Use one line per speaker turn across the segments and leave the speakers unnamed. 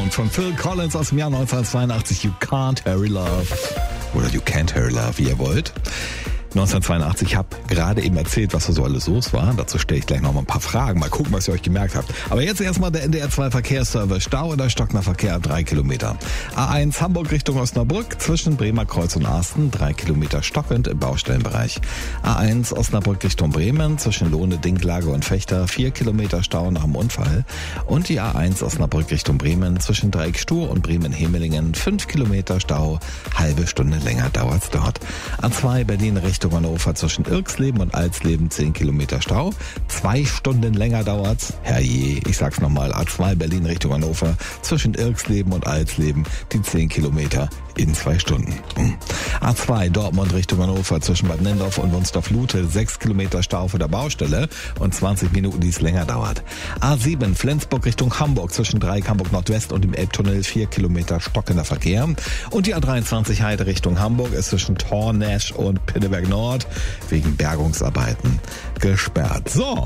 Sound von Phil Collins aus dem Jahr 1982. You Can't Hurry Love. Oder You Can't Hurry Love, wie ihr wollt. 1982, ich habe gerade eben erzählt, was da so alles los war. Dazu stelle ich gleich noch mal ein paar Fragen. Mal gucken, was ihr euch gemerkt habt. Aber jetzt erstmal der NDR 2 Verkehrsservice. Stau oder stockender Verkehr 3 Kilometer. A1 Hamburg Richtung Osnabrück zwischen Bremer Kreuz und Arsten 3 Kilometer stockend im Baustellenbereich. A1 Osnabrück Richtung Bremen zwischen Lohne, Dinklage und Fechter 4 Kilometer Stau nach dem Unfall. Und die A1 Osnabrück Richtung Bremen zwischen Dreieck Stur und Bremen-Hemelingen 5 Kilometer Stau. Halbe Stunde länger dauert's dort. A2 Berlin Richtung Hannover zwischen Irksleben und Alsleben 10 Kilometer Stau. 2 Stunden länger dauert's. Herrje, ich sag's nochmal. A2 Berlin Richtung Hannover zwischen Irksleben und Alsleben die 10 Kilometer in 2 Stunden. A2 Dortmund Richtung Hannover zwischen Bad Nendorf und Wunstorf-Lute 6 Kilometer Stau vor der Baustelle und 20 Minuten, die es länger dauert. A7 Flensburg Richtung Hamburg zwischen Dreieck Hamburg Nordwest und dem Elbtunnel 4 Kilometer stockender Verkehr. Und die A23 Heide Richtung Hamburg ist zwischen Tornesch und Pinneberg Nord wegen Bergungsarbeiten gesperrt. So.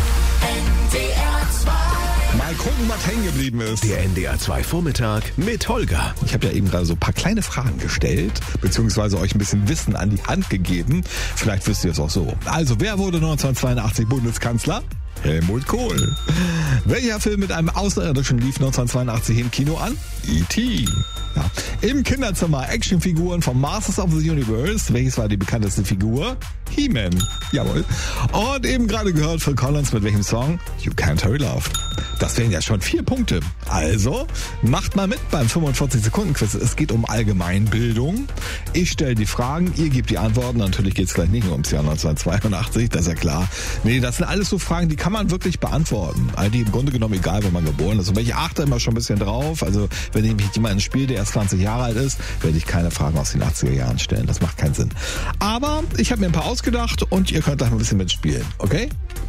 Mal gucken, was hängen geblieben ist.
Der NDR 2 Vormittag mit Holger.
Ich habe ja eben gerade so ein paar kleine Fragen gestellt, beziehungsweise euch ein bisschen Wissen an die Hand gegeben. Vielleicht wisst ihr es auch so. Also, wer wurde 1982 Bundeskanzler? Helmut Kohl. Welcher Film mit einem Außerirdischen lief 1982 im Kino an? E.T. Ja. Im Kinderzimmer Actionfiguren vom Masters of the Universe. Welches war die bekannteste Figur? He-Man. Jawohl. Und eben gerade gehört Phil Collins mit welchem Song? You Can't Hurry Love. Das wären ja schon 4 Punkte. Also, macht mal mit beim 45-Sekunden-Quiz. Es geht um Allgemeinbildung. Ich stelle die Fragen, ihr gebt die Antworten. Natürlich geht es gleich nicht nur ums Jahr 1982, das ist ja klar. Nee, das sind alles so Fragen, die kann man wirklich beantworten. Also im Grunde genommen egal, wo man geboren ist. Und ich achte immer schon ein bisschen drauf. Also, wenn ich mich jemanden spiele, der erst 20 Jahre alt ist, werde ich keine Fragen aus den 80er Jahren stellen. Das macht keinen Sinn. Aber ich habe mir ein paar ausgedacht und ihr könnt da ein bisschen mitspielen. Okay?